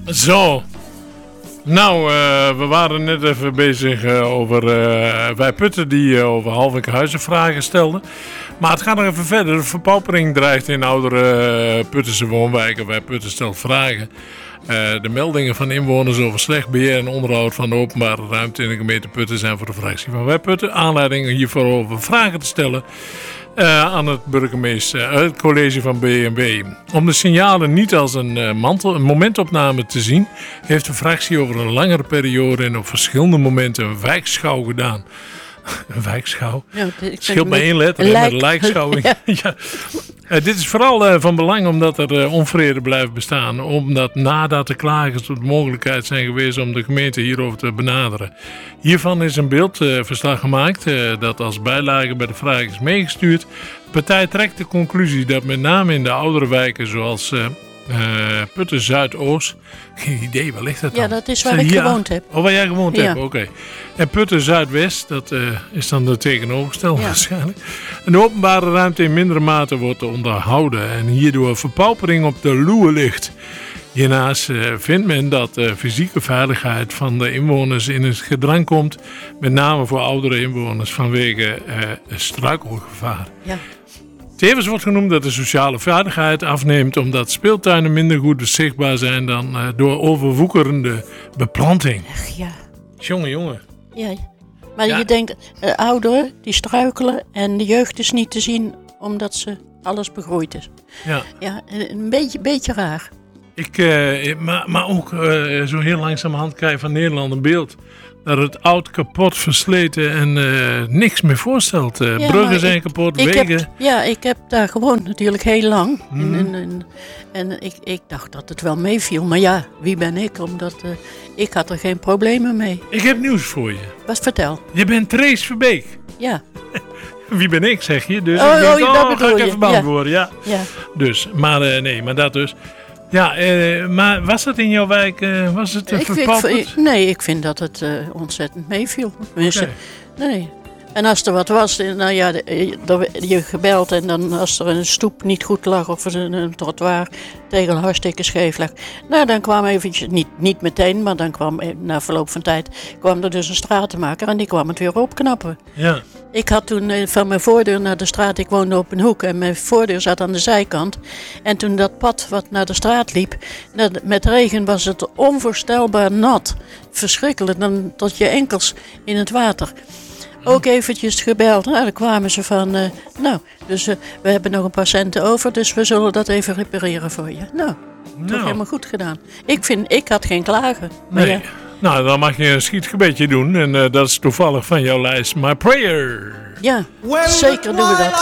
Zo. Nou, we waren net even bezig over wij Putten die over Halvinkhuizen vragen stelden. Maar het gaat nog even verder. De verpaupering dreigt in oudere Puttense woonwijken. Wij Putten stelt vragen. De meldingen van inwoners over slecht beheer en onderhoud van de openbare ruimte in de gemeente Putten zijn voor de fractie van Wij Putten aanleiding hiervoor over vragen te stellen aan het het college van B&W. Om de signalen niet als een momentopname te zien, heeft de fractie over een langere periode en op verschillende momenten een wijkschouw gedaan. Een wijkschouw? Ja, scheelt maar één letter met een lijkschouwing. Ja. Dit is vooral van belang omdat er onvrede blijft bestaan. Omdat nadat de klagers tot de mogelijkheid zijn geweest om de gemeente hierover te benaderen. Hiervan is een beeldverslag gemaakt dat als bijlage bij de vraag is meegestuurd. De partij trekt de conclusie dat met name in de oudere wijken zoals Putten Zuidoost. Geen idee, waar ligt dat dan? Ja, dat is waar ik gewoond heb. Oh, waar jij gewoond hebt, oké. En Putten Zuidwest, dat is dan de tegenovergestelde waarschijnlijk. En de openbare ruimte in mindere mate wordt onderhouden en hierdoor verpaupering op de loer ligt. Hiernaast vindt men dat de fysieke veiligheid van de inwoners in het gedrang komt, met name voor oudere inwoners vanwege struikelgevaar. Ja. Tevens wordt genoemd dat de sociale veiligheid afneemt omdat speeltuinen minder goed zichtbaar zijn dan door overwoekerende beplanting. Ach ja. Jongen. Ja, maar je denkt, ouderen die struikelen en de jeugd is niet te zien omdat ze alles begroeid is. Ja, een beetje raar. Maar ook zo heel langzamerhand krijg je van Nederland een beeld dat het oud, kapot, versleten en niks meer voorstelt. Bruggen zijn kapot, wegen. Ik heb daar gewoond natuurlijk heel lang. En ik dacht dat het wel meeviel. Maar ja, wie ben ik? Omdat ik had er geen problemen mee. Ik heb nieuws voor je. Wat vertel? Je bent Trace Verbeek. Ja. Wie ben ik, zeg je? Dus dat ga ik even beantwoorden. Ja. Dus, maar dat dus. Ja, maar was het in jouw wijk, was het verpauperd? Nee, ik vind dat het ontzettend meeviel. Okay. Nee. En als er wat was, nou ja, je gebeld en dan als er een stoep niet goed lag of een trottoir tegel hartstikke scheef lag. Nou, dan kwam eventjes, niet meteen, maar dan kwam na verloop van tijd, kwam er dus een stratenmaker en die kwam het weer opknappen. Ja. Ik had toen van mijn voordeur naar de straat, ik woonde op een hoek en mijn voordeur zat aan de zijkant. En toen dat pad wat naar de straat liep, met regen was het onvoorstelbaar nat. Verschrikkelijk, dan tot je enkels in het water. Ook eventjes gebeld. Nou, dan kwamen ze van, we hebben nog een paar centen over, dus we zullen dat even repareren voor je. Nou, toch helemaal goed gedaan. Ik had geen klagen. Nee. Ja. Nou, dan mag je een schietgebedje doen en dat is toevallig van jouw lijst. My Prayer. Ja, zeker doen we dat.